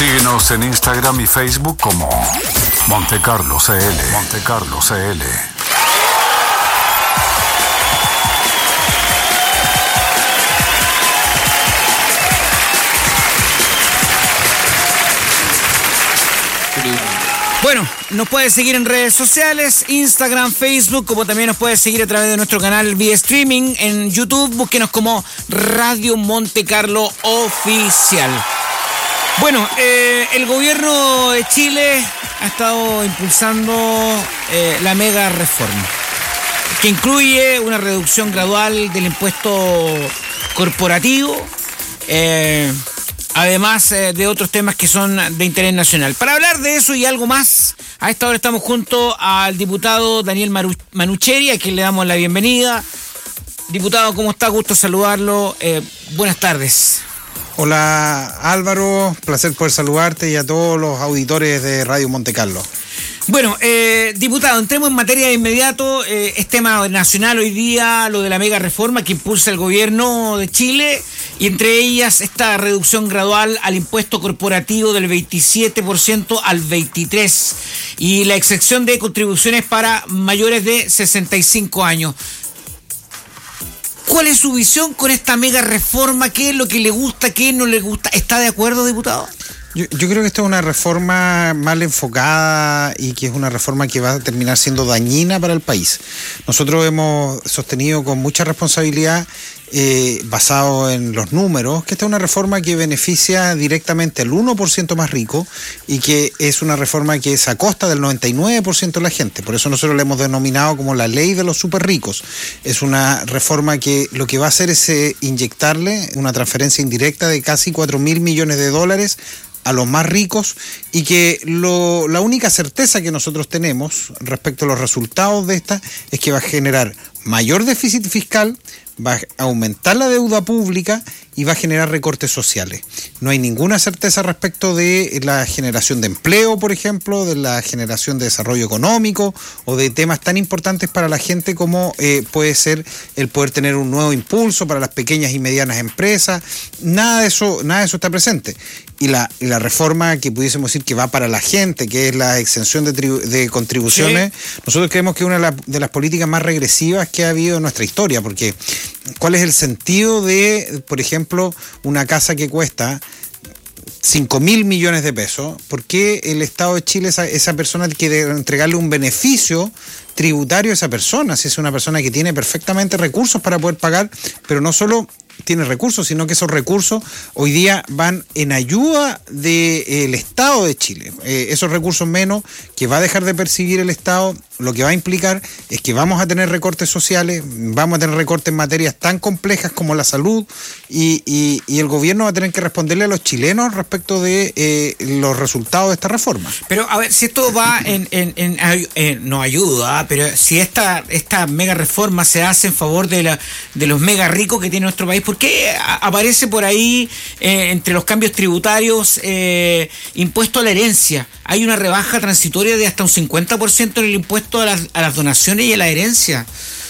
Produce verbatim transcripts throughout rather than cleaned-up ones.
Síguenos en Instagram y Facebook como Montecarlo C L. Montecarlo C L. Bueno, nos puedes seguir en redes sociales, Instagram, Facebook, como también nos puedes seguir a través de nuestro canal vía streaming en YouTube. Búsquenos como Radio Montecarlo Oficial. Bueno, eh, el gobierno de Chile ha estado impulsando eh, la mega reforma, que incluye una reducción gradual del impuesto corporativo, eh, además eh, de otros temas que son de interés nacional. Para hablar de eso y algo más, a esta hora estamos junto al diputado Daniel Maru- Manucheri, a quien le damos la bienvenida. Diputado, ¿cómo está? Gusto saludarlo. Eh, buenas tardes. Hola Álvaro, placer poder saludarte y a todos los auditores de Radio Montecarlo. Bueno, eh, diputado, entremos en materia de inmediato. Eh, es tema nacional hoy día lo de la mega reforma que impulsa el gobierno de Chile, y entre ellas esta reducción gradual al impuesto corporativo del veintisiete por ciento al veintitrés por ciento y la exención de contribuciones para mayores de sesenta y cinco años. ¿Cuál es su visión con esta mega reforma? ¿Qué es lo que le gusta? ¿Qué no le gusta? ¿Está de acuerdo, diputado? Yo, yo creo que esta es una reforma mal enfocada y que es una reforma que va a terminar siendo dañina para el país. Nosotros hemos sostenido con mucha responsabilidad, eh, basado en los números, que esta es una reforma que beneficia directamente al uno por ciento más rico y que es una reforma que es a costa del noventa y nueve por ciento de la gente. Por eso nosotros la hemos denominado como la ley de los súper ricos. Es una reforma que lo que va a hacer es eh, inyectarle una transferencia indirecta de casi cuatro mil millones de dólares a los más ricos, y que lo, la única certeza que nosotros tenemos respecto a los resultados de esta es que va a generar mayor déficit fiscal, va a aumentar la deuda pública y va a generar recortes sociales. No hay ninguna certeza respecto de la generación de empleo, por ejemplo, de la generación de desarrollo económico o de temas tan importantes para la gente como eh, puede ser el poder tener un nuevo impulso para las pequeñas y medianas empresas. Nada de eso, nada de eso está presente. Y la, y la reforma que pudiésemos decir que va para la gente, que es la exención de, tribu- de contribuciones, sí. Nosotros creemos que es una de, la, de las políticas más regresivas que ha habido en nuestra historia, porque ¿cuál es el sentido de, por ejemplo, una casa que cuesta cinco mil millones de pesos? ¿Por qué el Estado de Chile, esa, esa persona, quiere entregarle un beneficio tributario a esa persona? Si es una persona que tiene perfectamente recursos para poder pagar, pero no solo tiene recursos, sino que esos recursos hoy día van en ayuda del Estado de Chile. Eh, esos recursos menos que va a dejar de percibir el Estado, lo que va a implicar es que vamos a tener recortes sociales, vamos a tener recortes en materias tan complejas como la salud, y, y, y el gobierno va a tener que responderle a los chilenos respecto de eh, los resultados de esta reforma. Pero a ver, si esto va en, en, en, en no ayuda, pero si esta, esta mega reforma se hace en favor de, la, de los mega ricos que tiene nuestro país, ¿por qué aparece por ahí eh, entre los cambios tributarios eh, impuesto a la herencia? Hay una rebaja transitoria de hasta un cincuenta por ciento en el impuesto a las, a las donaciones y a la herencia.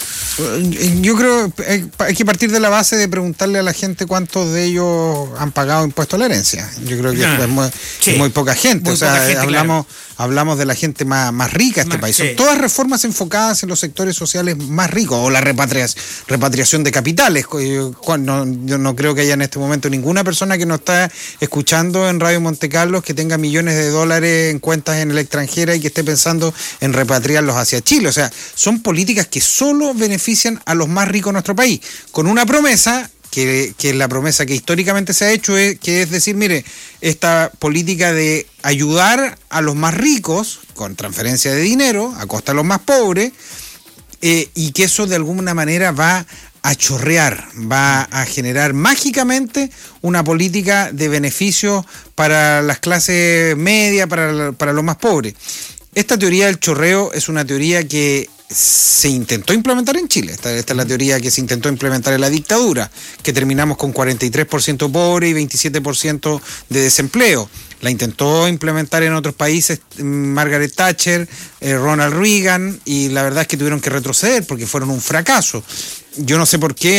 Yo creo que hay que partir de la base de preguntarle a la gente cuántos de ellos han pagado impuesto a la herencia. Yo creo que ah, es, muy, sí, es muy poca gente. Muy o sea, gente, hablamos, claro. hablamos de la gente más, más rica de este más, país. Sí. Son todas reformas enfocadas en los sectores sociales más ricos, o la repatriación, repatriación de capitales. Yo no, yo no creo que haya en este momento ninguna persona que nos está escuchando en Radio Montecarlo que tenga millones de dólares en cuentas en el extranjero y que esté pensando en repatriarlos hacia Chile. O sea, son políticas que solo benefician a los más ricos de nuestro país, con una promesa que, que es la promesa que históricamente se ha hecho, es, que es decir, mire, esta política de ayudar a los más ricos con transferencia de dinero a costa de los más pobres, eh, y que eso de alguna manera va a chorrear, va a generar mágicamente una política de beneficios para las clases medias, para, para los más pobres. Esta teoría del chorreo es una teoría que se intentó implementar en Chile. Esta, esta es la teoría que se intentó implementar en la dictadura, que terminamos con cuarenta y tres por ciento pobre y veintisiete por ciento de desempleo. La intentó implementar en otros países Margaret Thatcher, eh, Ronald Reagan, y la verdad es que tuvieron que retroceder porque fueron un fracaso. Yo no sé por qué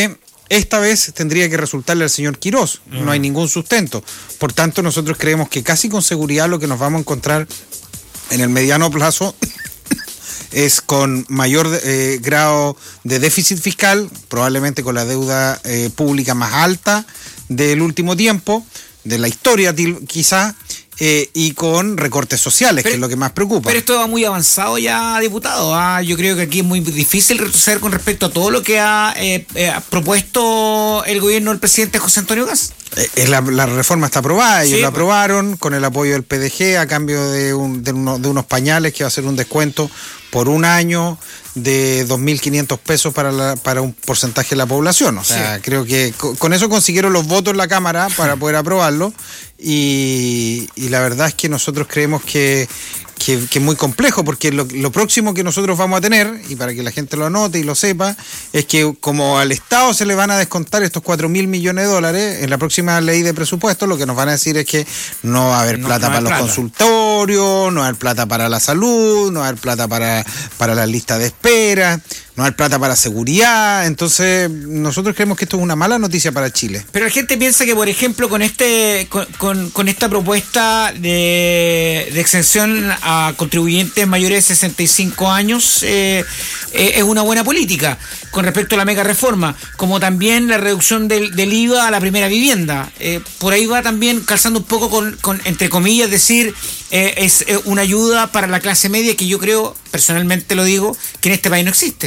esta vez tendría que resultarle al señor Quirós. No hay ningún sustento. Por tanto, nosotros creemos que casi con seguridad lo que nos vamos a encontrar en el mediano plazo es con mayor eh, grado de déficit fiscal, probablemente con la deuda eh, pública más alta del último tiempo, de la historia quizá, eh, y con recortes sociales, pero, que es lo que más preocupa. Pero esto va muy avanzado ya, diputado. ¿ah? Yo creo que aquí es muy difícil retroceder con respecto a todo lo que ha eh, eh, propuesto el gobierno del presidente José Antonio Gas. Eh, la, la reforma está aprobada, ellos sí, la aprobaron con el apoyo del P D G a cambio de, un, de, uno, de unos pañales que va a ser un descuento por un año de dos mil quinientos pesos para, la, para un porcentaje de la población. O sea, sí. creo que con, con eso consiguieron los votos en la Cámara para poder aprobarlo y, y la verdad es que nosotros creemos que Que, que es muy complejo, porque lo, lo próximo que nosotros vamos a tener, y para que la gente lo anote y lo sepa, es que como al Estado se le van a descontar estos cuatro mil millones de dólares, en la próxima ley de presupuesto lo que nos van a decir es que no va a haber no, plata no para los plata. consultorios, no va a haber plata para la salud, no va a haber plata para, para las listas de espera, no va a haber plata para seguridad. Entonces nosotros creemos que esto es una mala noticia para Chile. Pero la gente piensa que, por ejemplo, con este con, con, con esta propuesta de, de exención a contribuyentes mayores de sesenta y cinco años eh, eh, es una buena política con respecto a la mega reforma, como también la reducción del, del I V A a la primera vivienda. Eh, por ahí va también calzando un poco con, con entre comillas, decir, eh, es eh, una ayuda para la clase media que yo creo, personalmente lo digo, que en este país no existe.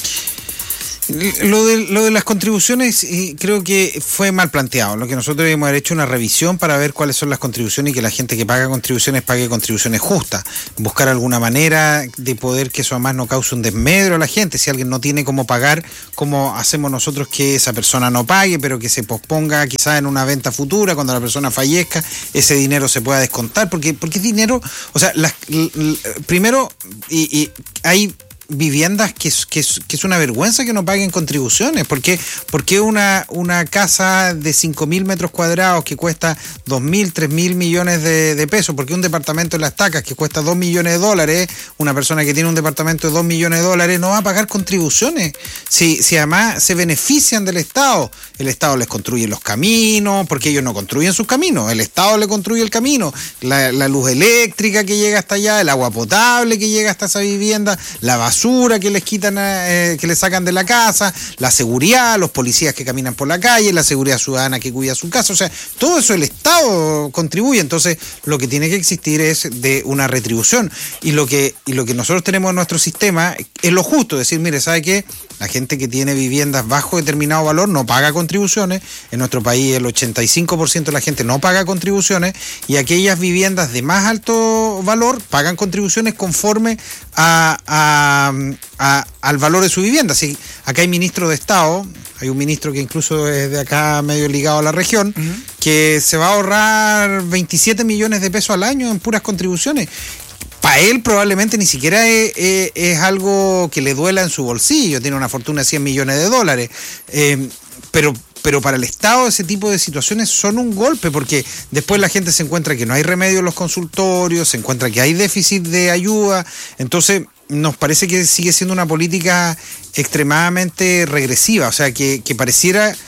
Lo de, lo de las contribuciones creo que fue mal planteado. Lo que nosotros debemos haber hecho una revisión para ver cuáles son las contribuciones y que la gente que paga contribuciones pague contribuciones justas. Buscar alguna manera de poder que eso además no cause un desmedro a la gente. Si alguien no tiene cómo pagar, ¿cómo hacemos nosotros que esa persona no pague, pero que se posponga quizás en una venta futura, cuando la persona fallezca, ese dinero se pueda descontar? Porque, porque es dinero, o sea, las, l, l, primero, y, y hay viviendas que es, que, es, que es una vergüenza que no paguen contribuciones. ¿Por qué, ¿Por qué una, una casa de cinco mil metros cuadrados que cuesta dos mil, tres mil millones de, de pesos? ¿Por qué un departamento en Las Tacas que cuesta dos millones de dólares, una persona que tiene un departamento de dos millones de dólares no va a pagar contribuciones? Si, si además se benefician del Estado, el Estado les construye los caminos, porque ellos no construyen sus caminos, el Estado le construye el camino, la, la luz eléctrica que llega hasta allá, el agua potable que llega hasta esa vivienda, la basura basura que les quitan, eh, que les sacan de la casa, la seguridad, los policías que caminan por la calle, la seguridad ciudadana que cuida su casa. O sea, todo eso el Estado contribuye. Entonces, lo que tiene que existir es de una retribución. Y lo que, y lo que nosotros tenemos en nuestro sistema es lo justo, decir, mire, ¿sabe qué? La gente que tiene viviendas bajo determinado valor no paga contribuciones. En nuestro país el ochenta y cinco por ciento de la gente no paga contribuciones, y aquellas viviendas de más alto valor pagan contribuciones conforme a, a, a, al valor de su vivienda. Así, acá hay ministro de Estado, hay un ministro que incluso es de acá medio ligado a la región, uh-huh, que se va a ahorrar veintisiete millones de pesos al año en puras contribuciones. Para él probablemente ni siquiera es, es, es algo que le duela en su bolsillo, tiene una fortuna de cien millones de dólares, eh, pero, pero para el Estado ese tipo de situaciones son un golpe, porque después la gente se encuentra que no hay remedio en los consultorios, se encuentra que hay déficit de ayuda. Entonces nos parece que sigue siendo una política extremadamente regresiva, o sea, que, que pareciera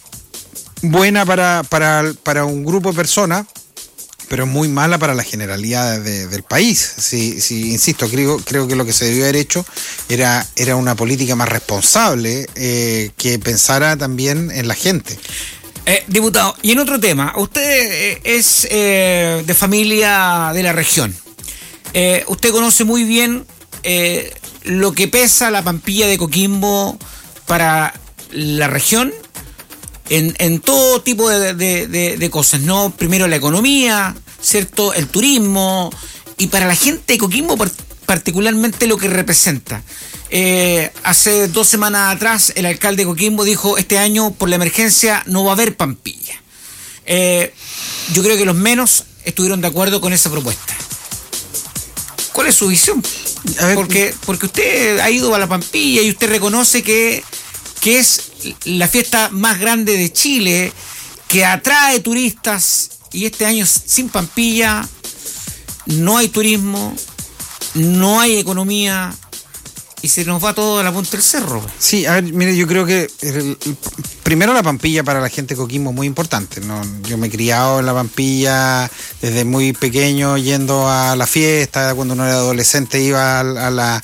buena para, para, para un grupo de personas, pero es muy mala para la generalidad de, del país. Sí, sí, insisto, creo, creo que lo que se debió haber hecho era, era una política más responsable, eh, que pensara también en la gente. Eh, diputado, y en otro tema, usted eh, es eh, de familia de la región. Eh, usted conoce muy bien eh, lo que pesa la Pampilla de Coquimbo para la región. En, en todo tipo de, de, de, de cosas, ¿no? Primero la economía, ¿cierto? El turismo, y para la gente de Coquimbo particularmente lo que representa. Eh, hace dos semanas atrás el alcalde de Coquimbo dijo, este año por la emergencia no va a haber Pampilla. Eh, yo creo que los menos estuvieron de acuerdo con esa propuesta. ¿Cuál es su visión? A ver, porque, porque usted ha ido a la Pampilla y usted reconoce que, que es la fiesta más grande de Chile, que atrae turistas, y este año sin Pampilla no hay turismo, no hay economía, y se nos va todo a la punta del cerro. Sí, a ver, mire, yo creo que el, el, primero la Pampilla para la gente de Coquimbo es muy importante, ¿no? Yo me he criado en la Pampilla desde muy pequeño, yendo a la fiesta, cuando uno era adolescente iba a, a la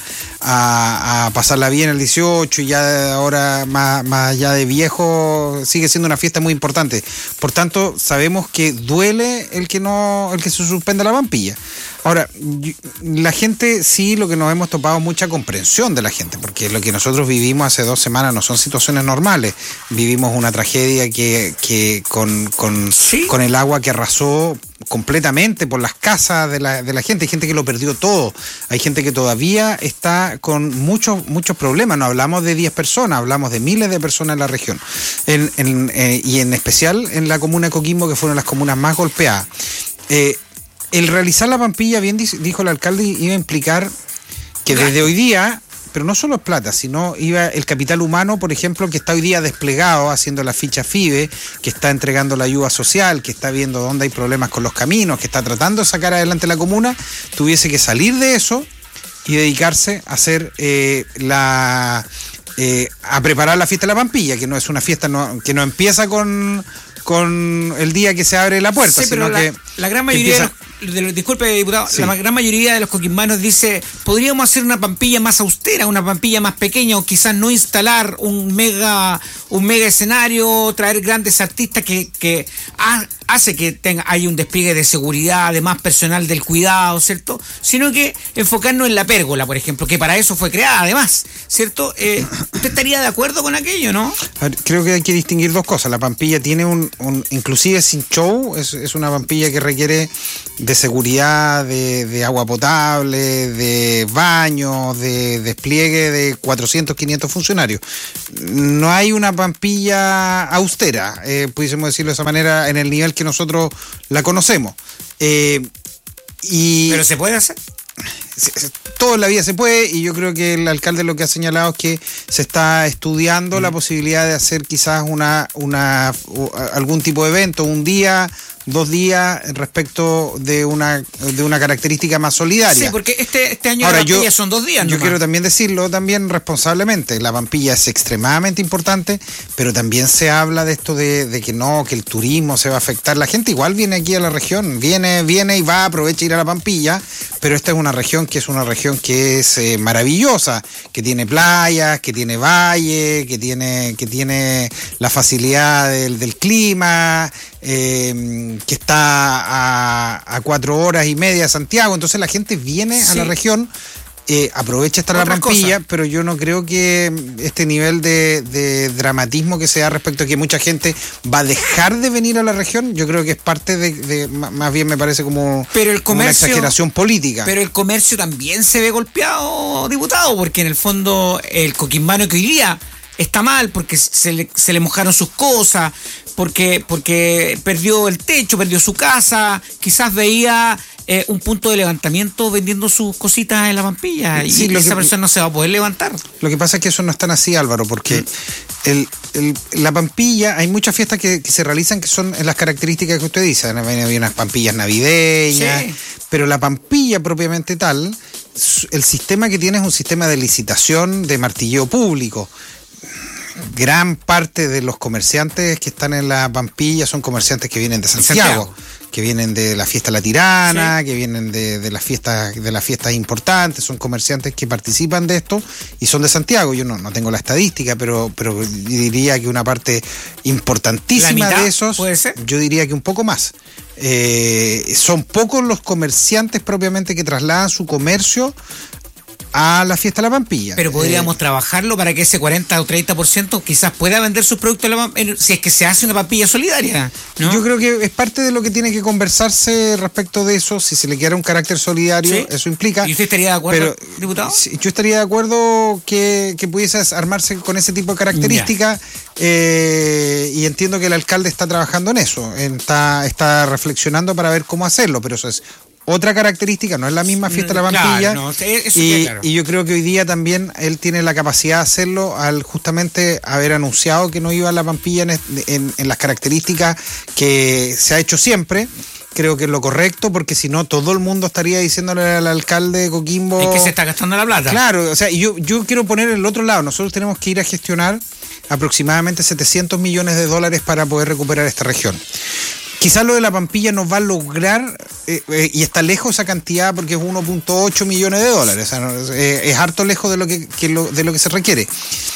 a, a pasarla bien el dieciocho, y ya ahora más, más allá de viejo sigue siendo una fiesta muy importante. Por tanto, sabemos que duele el que no, el que se suspenda la Pampilla. Ahora, la gente sí, lo que nos hemos topado mucha comprensión de la gente, porque lo que nosotros vivimos hace dos semanas no son situaciones normales. Vivimos una tragedia que, que con, con, ¿sí? con el agua que arrasó completamente por las casas de la, de la gente. Hay gente que lo perdió todo. Hay gente que todavía está con muchos muchos problemas. No hablamos de diez personas, hablamos de miles de personas en la región. En, en, eh, y en especial en la comuna de Coquimbo, que fueron las comunas más golpeadas. Eh, El realizar la Pampilla, bien dijo el alcalde, iba a implicar que desde hoy día, pero no solo es plata, sino iba el capital humano, por ejemplo, que está hoy día desplegado haciendo la ficha FIBE, que está entregando la ayuda social, que está viendo dónde hay problemas con los caminos, que está tratando de sacar adelante la comuna, tuviese que salir de eso y dedicarse a hacer eh, la eh, a preparar la fiesta de la Pampilla, que no es una fiesta no, que no empieza con con el día que se abre la puerta, sí, pero sino la, que la gran mayoría empieza... de los, de los, disculpe, diputado, sí. La gran mayoría de los coquimbanos dice, podríamos hacer una Pampilla más austera, una Pampilla más pequeña, o quizás no instalar un mega un mega escenario, traer grandes artistas que, que ha, hace que tenga hay un despliegue de seguridad, de más personal del cuidado, ¿cierto? Sino que enfocarnos en la pérgola, por ejemplo, que para eso fue creada, además, ¿cierto? Eh, ¿Usted estaría de acuerdo con aquello, no? A ver, creo que hay que distinguir dos cosas. La Pampilla tiene un, un inclusive sin show, es, es una Pampilla que requiere de seguridad, de, de agua potable, de baños, de despliegue de cuatrocientos, quinientos funcionarios. No hay una Pampilla austera, eh, pudiésemos decirlo de esa manera, en el nivel que nosotros la conocemos. Eh, y ¿Pero se puede hacer? Todo en la vida se puede, y yo creo que el alcalde lo que ha señalado es que se está estudiando mm. la posibilidad de hacer quizás una, una algún tipo de evento, un día, dos días, respecto de una de una característica más solidaria. Sí, porque este, este año Ahora, la Pampilla yo, son dos días. Yo nomás. quiero también decirlo también responsablemente, la Pampilla es extremadamente importante, pero también se habla de esto de, de que no, que el turismo se va a afectar. La gente igual viene aquí a la región, viene, viene y va, aprovecha ir a la Pampilla, pero esta es una región que es una región que es eh, maravillosa, que tiene playas, que tiene valle, que tiene, que tiene la facilidad del, del clima, eh, que está a, a cuatro horas y media de Santiago. Entonces la gente viene sí. a la región, eh, aprovecha estar a la Pampilla, pero yo no creo que este nivel de, de dramatismo que se da respecto a que mucha gente va a dejar de venir a la región, yo creo que es parte de, de más bien me parece como, pero el comercio, como una exageración política. Pero el comercio también se ve golpeado, diputado, porque en el fondo el coquimbano que hoy día está mal porque se le, se le mojaron sus cosas, porque, porque perdió el techo, perdió su casa, quizás veía eh, un punto de levantamiento vendiendo sus cositas en la Pampilla, y sí, esa que, persona no se va a poder levantar. Lo que pasa es que eso no es tan así, Álvaro, porque ¿Mm? el, el, la Pampilla, hay muchas fiestas que, que se realizan que son en las características que usted dice, hay unas Pampillas navideñas, sí. Pero la Pampilla propiamente tal, el sistema que tiene es un sistema de licitación de martilleo público. Gran parte de los comerciantes que están en la Pampilla son comerciantes que vienen de Santiago, Santiago. que vienen de la fiesta La Tirana, sí. que vienen de, de las fiestas de las fiestas importantes, son comerciantes que participan de esto y son de Santiago. Yo no, no tengo la estadística, pero, pero diría que una parte importantísima de esos, ¿puede ser? Yo diría que un poco más. Eh, son pocos los comerciantes propiamente que trasladan su comercio a la fiesta de la Pampilla. Pero podríamos eh, trabajarlo para que ese cuarenta o treinta por ciento quizás pueda vender sus productos en la Pampilla, si es que se hace una Pampilla solidaria, ¿no? Yo creo que es parte de lo que tiene que conversarse respecto de eso, si se le quiera un carácter solidario, ¿sí? Eso implica. ¿Y usted estaría de acuerdo, pero, diputado? Yo estaría de acuerdo que, que pudiese armarse con ese tipo de características, eh, y entiendo que el alcalde está trabajando en eso, está, está reflexionando para ver cómo hacerlo, pero eso es otra característica, no es la misma fiesta de la Pampilla, claro, no, eso y, claro. y yo creo que hoy día también él tiene la capacidad de hacerlo al justamente haber anunciado que no iba a la Pampilla en, en, en las características que se ha hecho siempre, creo que es lo correcto, porque si no todo el mundo estaría diciéndole al alcalde de Coquimbo... Es que se está gastando la plata. Claro, o sea, yo, yo quiero poner el otro lado. Nosotros tenemos que ir a gestionar aproximadamente setecientos millones de dólares para poder recuperar esta región. Quizás lo de la Pampilla nos va a lograr, eh, eh, y está lejos esa cantidad porque es uno punto ocho millones de dólares, o sea, no, eh, es harto lejos de lo que, que lo, de lo que se requiere.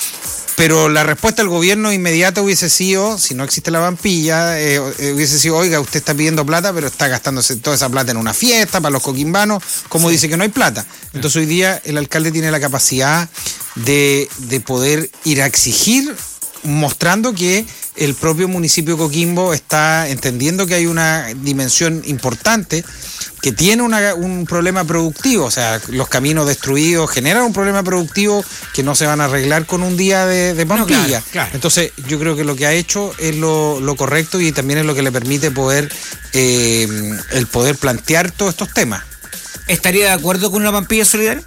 Pero la respuesta del gobierno inmediata hubiese sido, si no existe la Pampilla, eh, hubiese sido, oiga, usted está pidiendo plata, pero está gastándose toda esa plata en una fiesta para los coquimbanos, como sí. dice que no hay plata. Entonces hoy día el alcalde tiene la capacidad de, de poder ir a exigir, mostrando que el propio municipio de Coquimbo está entendiendo que hay una dimensión importante, que tiene una, un problema productivo, o sea, los caminos destruidos generan un problema productivo que no se van a arreglar con un día de, de Pampilla. No, claro, claro. Entonces, yo creo que lo que ha hecho es lo, lo correcto y también es lo que le permite poder eh, el poder plantear todos estos temas. ¿Estaría de acuerdo con una Pampilla solidaria?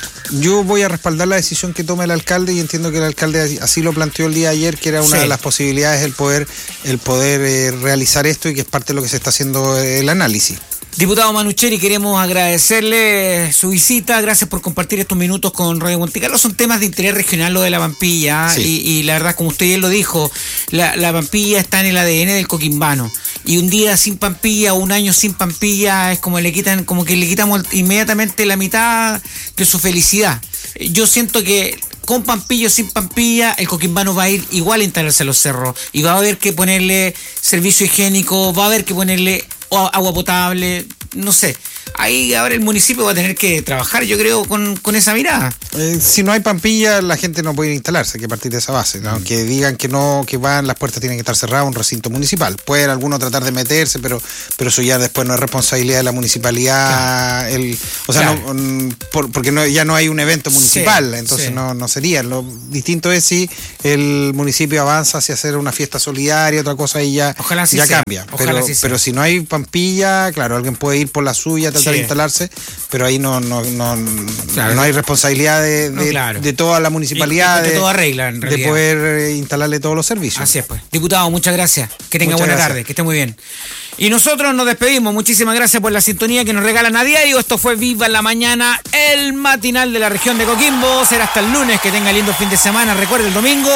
Yo voy a respaldar la decisión que tome el alcalde y entiendo que el alcalde así lo planteó el día de ayer, que era una sí. de las posibilidades el poder, el poder eh, realizar esto y que es parte de lo que se está haciendo el análisis. Diputado Manucheri, queremos agradecerle su visita, gracias por compartir estos minutos con Radio Montecarlo. Son temas de interés regional lo de la Pampilla, sí. y, y la verdad, como usted bien lo dijo, la, la Pampilla está en el A D N del coquimbano, y un día sin Pampilla o un año sin Pampilla es como le quitan, como que le quitamos inmediatamente la mitad de su felicidad. Yo siento que con Pampilla o sin Pampilla, el coquimbano va a ir igual a instalarse a los cerros, y va a haber que ponerle servicio higiénico, va a haber que ponerle agua potable, no sé. Ahí ahora el municipio va a tener que trabajar, yo creo, con, con esa mirada. Eh, si no hay Pampilla, la gente no puede instalarse, hay que partir de esa base, ¿no? Mm. Que digan que no, que van, las puertas tienen que estar cerradas, un recinto municipal. Pueden algunos tratar de meterse, pero pero eso ya después no es responsabilidad de la municipalidad, claro. el, o sea, claro. no, por, porque no, ya no hay un evento municipal, sí, entonces sí. no, no sería. Lo distinto es si el municipio avanza hacia hacer una fiesta solidaria, otra cosa, y ya, Ojalá sí ya sea. cambia. Ojalá pero, sí pero si no hay Pampilla, claro, alguien puede ir por la suya, tratar sí. de instalarse, pero ahí no no no, claro. no hay responsabilidad de, de, no, claro. de toda la municipalidad y, y de, todo arregla, en de poder instalarle todos los servicios. Así es, pues. Diputado, muchas gracias. Que tenga muchas buena gracias. tarde, que esté muy bien. Y nosotros nos despedimos. Muchísimas gracias por la sintonía que nos regalan a diario. Esto fue Viva en la Mañana, el matinal de la región de Coquimbo. Será hasta el lunes. Que tenga lindo fin de semana. Recuerde, el domingo,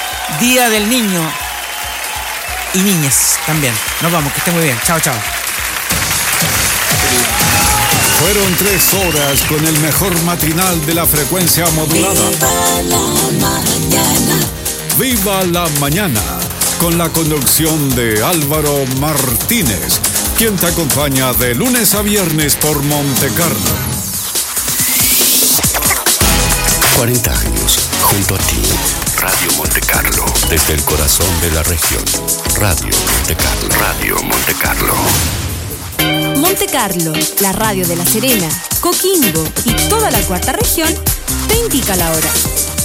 Día del Niño. Y niñas también. Nos vamos, que esté muy bien. Chao, chao. Fueron tres horas con el mejor matinal de la frecuencia modulada. Viva la mañana. Viva la Mañana, con la conducción de Álvaro Martínez, quien te acompaña de lunes a viernes por Montecarlo. cuarenta años junto a ti. Radio Montecarlo, desde el corazón de la región. Radio Montecarlo. Radio Montecarlo. Montecarlo, la radio de La Serena, Coquimbo y toda la cuarta región, te indica la hora.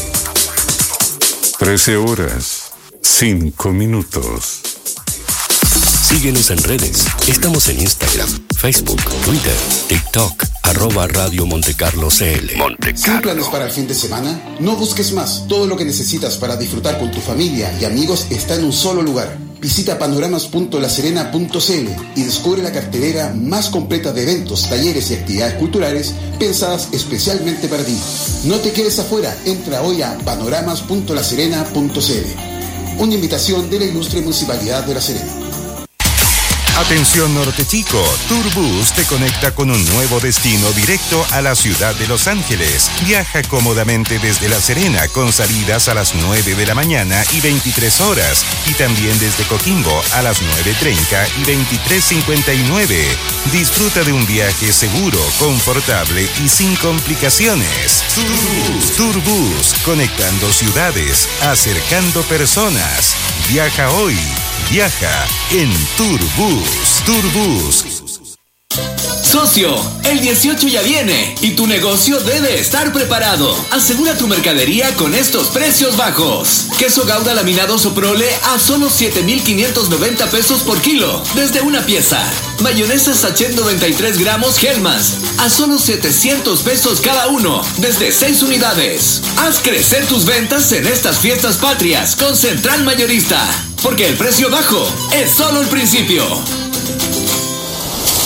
trece horas, cinco minutos. Síguenos en redes. Estamos en Instagram, Facebook, Twitter, TikTok, arroba Radio Montecarlo C L. Montecarlo. ¿Sin planes para el fin de semana? No busques más. Todo lo que necesitas para disfrutar con tu familia y amigos está en un solo lugar. Visita panoramas punto la serena punto c l y descubre la cartelera más completa de eventos, talleres y actividades culturales pensadas especialmente para ti. No te quedes afuera. Entra hoy a panoramas punto la serena punto c l. Una invitación de la Ilustre Municipalidad de La Serena. Atención Norte Chico, Turbus te conecta con un nuevo destino directo a la ciudad de Los Ángeles. Viaja cómodamente desde La Serena con salidas a las nueve de la mañana y veintitrés horas y también desde Coquimbo a las nueve treinta y veintitrés cincuenta y nueve. Disfruta de un viaje seguro, confortable y sin complicaciones. Turbus, Turbus, conectando ciudades, acercando personas. Viaja hoy. Viaja en Turbus. Turbus. Socio, el dieciocho ya viene y tu negocio debe estar preparado. Asegura tu mercadería con estos precios bajos. Queso Gouda laminado Soprole a solo siete mil quinientos noventa pesos por kilo, desde una pieza. Mayonesa Sachet noventa y tres gramos Hellmann's a solo setecientos pesos cada uno, desde seis unidades. Haz crecer tus ventas en estas fiestas patrias con Central Mayorista, porque el precio bajo es solo el principio.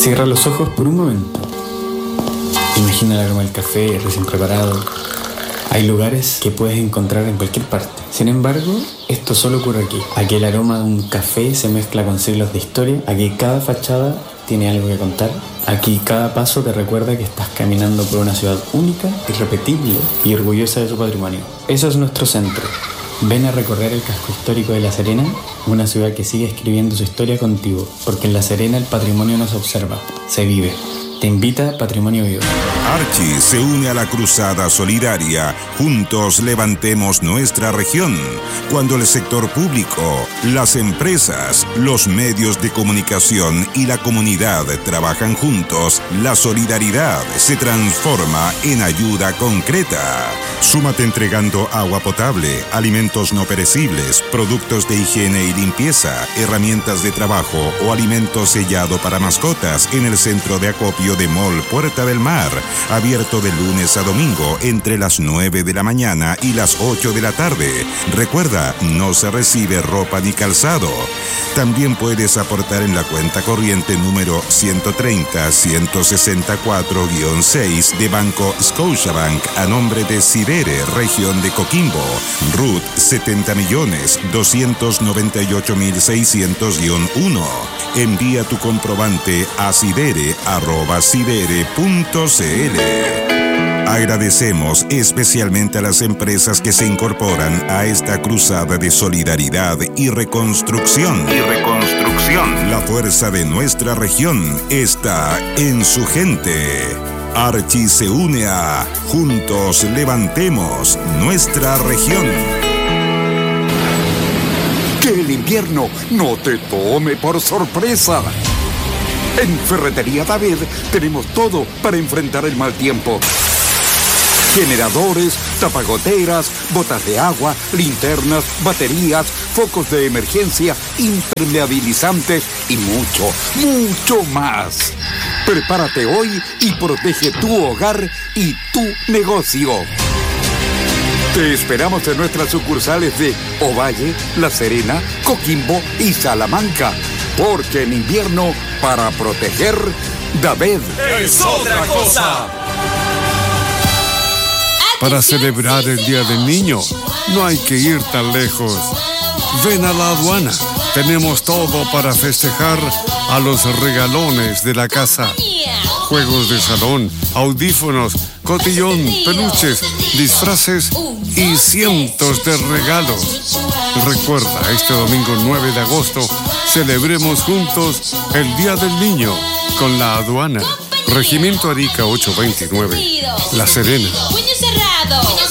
Cierra los ojos por un momento. Imagina el aroma del café recién preparado. Hay lugares que puedes encontrar en cualquier parte. Sin embargo, esto solo ocurre aquí. Aquí el aroma de un café se mezcla con siglos de historia. Aquí cada fachada tiene algo que contar. Aquí cada paso te recuerda que estás caminando por una ciudad única, irrepetible y orgullosa de su patrimonio. Eso es nuestro centro. Ven a recorrer el casco histórico de La Serena, una ciudad que sigue escribiendo su historia contigo, porque en La Serena el patrimonio no se observa, se vive. Te invita Patrimonio Vivo. Archie se une a la cruzada solidaria. Juntos levantemos nuestra región. Cuando el sector público, las empresas, los medios de comunicación y la comunidad trabajan juntos, la solidaridad se transforma en ayuda concreta. Súmate entregando agua potable, alimentos no perecibles, productos de higiene y limpieza, herramientas de trabajo o alimento sellado para mascotas en el centro de acopio de Mall Puerta del Mar, abierto de lunes a domingo entre las nueve de la mañana y las ocho de la tarde. Recuerda, no se recibe ropa ni calzado. También puedes aportar en la cuenta corriente número ciento treinta, ciento sesenta y cuatro guión seis de Banco Scotiabank a nombre de Sidere, región de Coquimbo, R U T setenta millones doscientos noventa y ocho mil seiscientos guión uno. Envía tu comprobante a sidere arroba sidere punto cl. Agradecemos especialmente a las empresas que se incorporan a esta cruzada de solidaridad y reconstrucción. Y reconstrucción. La fuerza de nuestra región está en su gente. Archie se une a Juntos Levantemos Nuestra Región. Que el invierno no te tome por sorpresa. En Ferretería David tenemos todo para enfrentar el mal tiempo. Generadores, tapagoteras, botas de agua, linternas, baterías, focos de emergencia, impermeabilizantes y mucho, mucho más. Prepárate hoy y protege tu hogar y tu negocio. Te esperamos en nuestras sucursales de Ovalle, La Serena, Coquimbo y Salamanca. Porque en invierno, para proteger, David es otra cosa. Para celebrar el Día del Niño, no hay que ir tan lejos. Ven a la aduana. Tenemos todo para festejar a los regalones de la casa. Juegos de salón, audífonos, cotillón, peluches, disfraces y cientos de regalos. Recuerda, este domingo nueve de agosto, celebremos juntos el Día del Niño con la aduana. Regimiento Arica ochocientos veintinueve, La Serena. Puño cerrado.